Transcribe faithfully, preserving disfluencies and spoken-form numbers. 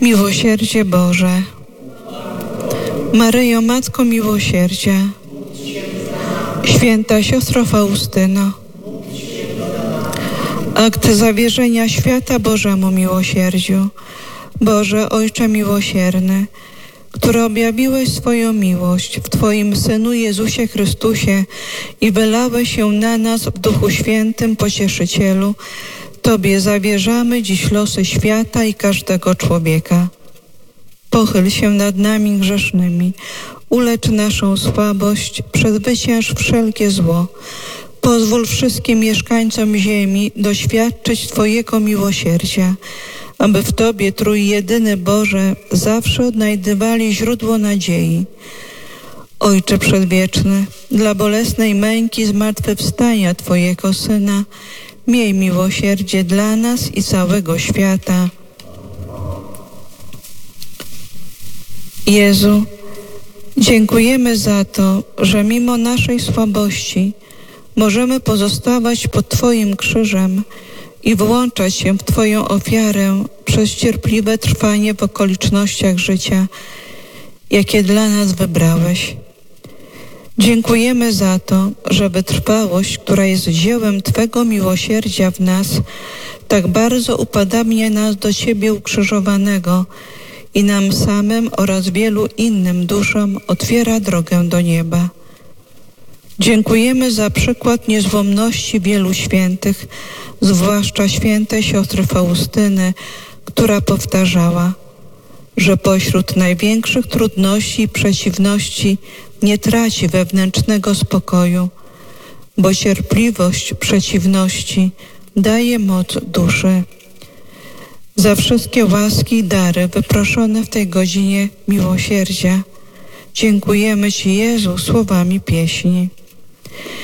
Miłosierdzie Boże, Maryjo, Matko Miłosierdzia, Święta Siostro Faustyno, akt zawierzenia świata Bożemu miłosierdziu. Boże, Ojcze miłosierny, który objawiłeś swoją miłość w Twoim Synu Jezusie Chrystusie i wylałeś się na nas w Duchu Świętym Pocieszycielu, Tobie zawierzamy dziś losy świata i każdego człowieka. Pochyl się nad nami grzesznymi, ulecz naszą słabość, przezwycięż wszelkie zło. Pozwól wszystkim mieszkańcom ziemi doświadczyć Twojego miłosierdzia, aby w Tobie, Trójjedyny Boże, zawsze odnajdywali źródło nadziei. Ojcze Przedwieczny, dla bolesnej męki zmartwychwstania Twojego Syna, miej miłosierdzie dla nas i całego świata. Jezu, dziękujemy za to, że mimo naszej słabości możemy pozostawać pod Twoim krzyżem i włączać się w Twoją ofiarę przez cierpliwe trwanie w okolicznościach życia, jakie dla nas wybrałeś. Dziękujemy za to, że wytrwałość, która jest dziełem Twego miłosierdzia w nas, tak bardzo upadamnia nas do Ciebie ukrzyżowanego i nam samym oraz wielu innym duszom otwiera drogę do nieba. Dziękujemy za przykład niezłomności wielu świętych, zwłaszcza świętej siostry Faustyny, która powtarzała, że pośród największych trudności i przeciwności nie traci wewnętrznego spokoju, bo cierpliwość przeciwności daje moc duszy. Za wszystkie łaski i dary wyproszone w tej godzinie miłosierdzia dziękujemy Ci, Jezu, słowami pieśni.